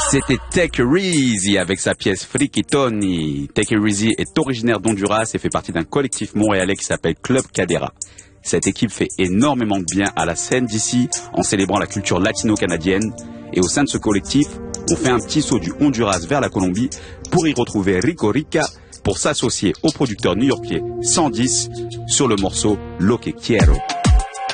C'était Take It Easy avec sa pièce Freaky Tony. Take It Easy est originaire d'Honduras et fait partie d'un collectif montréalais qui s'appelle Club Cadera. Cette équipe fait énormément de bien à la scène d'ici en célébrant la culture latino-canadienne. Et au sein de ce collectif, on fait un petit saut du Honduras vers la Colombie pour y retrouver Rico Rica pour s'associer au producteur new-yorkais 110 sur le morceau Lo que quiero.